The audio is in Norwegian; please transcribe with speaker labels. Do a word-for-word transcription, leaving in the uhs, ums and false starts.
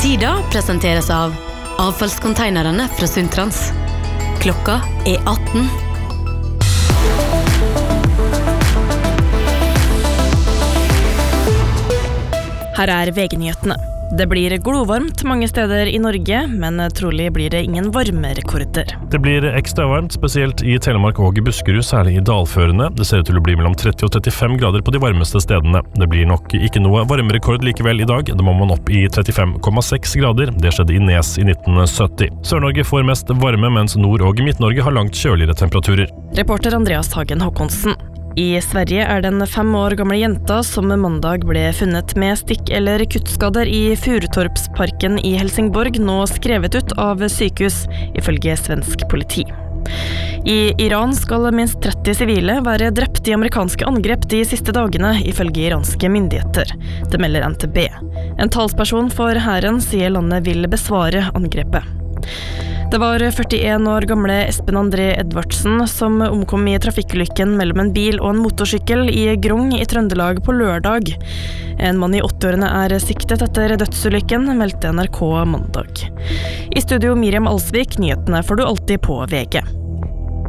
Speaker 1: Tida presenteres av avfallskonteinerne fra Suntrans. Klokka er atten.
Speaker 2: Her er V G-nyhetene. Det blir glovarmt mange steder i Norge, men trolig blir det ingen varmerekorder.
Speaker 3: Det blir ekstra varmt, spesielt i Telemark og i Buskerud, særlig i dalførene. Det ser ut til å bli mellom tretti og trettifem grader på de varmeste stedene. Det blir nok ikke noe varmerekord likevel i dag. Da må man opp i trettifem komma seks grader. Det skjedde i Nes i nitten sytti. Sør-Norge får mest varme, mens Nord- og Midt-Norge har langt kjøligere temperaturer.
Speaker 2: Reporter Andreas Hagen Håkonsen. I Sverige er den fem år gamle jenta som mandag ble funnet med stikk- eller kuttskader i Furutorpsparken i Helsingborg nå skrevet ut av sykehus, ifølge svensk politi. I Iran skal minst tretti sivile være drept i amerikanske angrep de siste dagene, ifølge iranske myndigheter. Det melder N T B. En talsperson for hæren sier landet vil besvare angrepet. Det var førtien år gamle Espen André Edvardsen som omkom i trafikkulykken mellom en bil og en motorsykkel i Grong i Trøndelag på lørdag. En mann i åtti-årene er siktet etter dødsulykken, meldte N R K mandag. I studio Miriam Alsvik, nyhetene får du alltid på V G.